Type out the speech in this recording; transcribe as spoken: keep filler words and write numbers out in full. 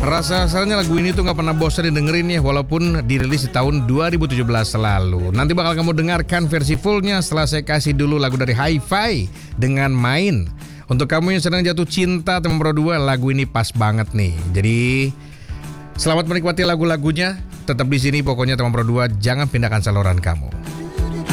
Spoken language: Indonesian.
Rasa-rasanya lagu ini tuh gak pernah bosan didengerin ya, walaupun dirilis di tahun dua ribu tujuh belas lalu. Nanti bakal kamu dengarkan versi fullnya setelah saya kasih dulu lagu dari Hi-Fi dengan Main. Untuk kamu yang sedang jatuh cinta Teman Pro dua, lagu ini pas banget nih. Jadi selamat menikmati lagu-lagunya. Tetap di sini pokoknya Teman Pro dua, jangan pindahkan saluran kamu.